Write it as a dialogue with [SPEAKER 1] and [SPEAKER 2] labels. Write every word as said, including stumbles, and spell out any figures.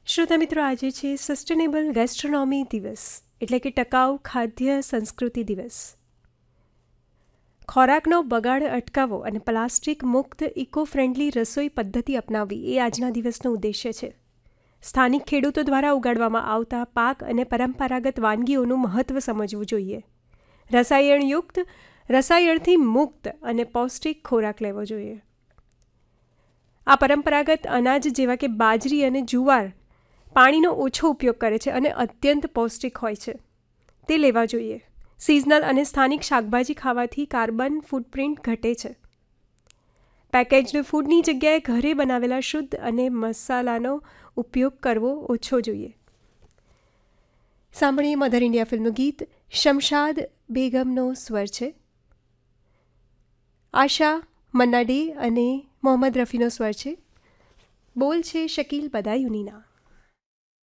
[SPEAKER 1] શ્રોતા મિત્રો, આજે છે સસ્ટેનેબલ ગેસ્ટ્રોનોમી દિવસ, એટલે કે ટકાઉ ખાદ્ય સંસ્કૃતિ દિવસ. ખોરાકનો બગાડ અટકાવવો અને પ્લાસ્ટિક મુક્ત ઇકો ફ્રેન્ડલી રસોઈ પદ્ધતિ અપનાવવી એ આજના દિવસનો ઉદ્દેશ્ય છે. સ્થાનિક ખેડૂતો દ્વારા ઉગાડવામાં આવતા પાક અને પરંપરાગત વાનગીઓનું મહત્ત્વ સમજવું જોઈએ. રસાયણયુક્ત રસાયણથી મુક્ત અને પૌષ્ટિક ખોરાક લેવો જોઈએ. આ પરંપરાગત અનાજ જેવા કે બાજરી અને જુવાર પાણીનો ઓછો ઉપયોગ કરે છે અને અત્યંત પૌષ્ટિક હોય છે, તે લેવા જોઈએ. સિઝનલ અને સ્થાનિક શાકભાજી ખાવાથી કાર્બન ફૂટપ્રિન્ટ ઘટે છે. પેકેજ્ડ ફૂડની જગ્યાએ ઘરે બનાવેલા શુદ્ધ અને મસાલાનો ઉપયોગ કરવો ઓછો જોઈએ. સાંભળીએ મધર ઇન્ડિયા ફિલ્મનું ગીત. શમશાદ બેગમનો સ્વર છે. આશા મન્ના ડે અને મોહમ્મદ રફીનો સ્વર છે. બોલ છે શકીલ બદાયુનીના.